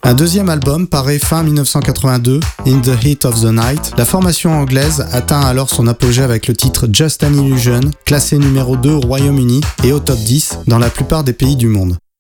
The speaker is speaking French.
Un deuxième album paraît fin 1982, In the Heat of the Night. La formation anglaise atteint alors son apogée avec le titre Just an Illusion, classé numéro 2 au Royaume-Uni et au top 10 dans la plupart des pays du monde.